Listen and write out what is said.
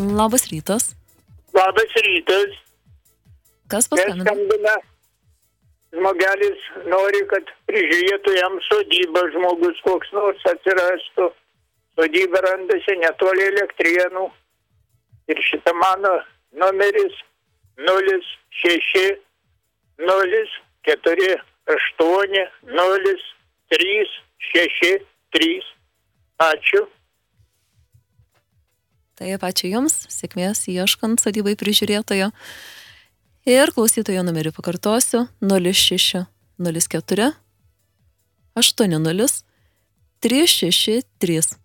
Labas rytas. Labas rytas. Kas paskambina? Skambina. Žmogelis nori, kad prižiūrėtų jam sodybą žmogus koks nors atsirastų. Sodyba randasi netoli Elektrėnų. Ir šitą mano numeris 06 048 0363. Ačiū. Taip, ačiū Jums. Sėkmės ieškant sodybai prižiūrėtojo. Ir klausytojo numerį pakartosiu 06 04 80 363.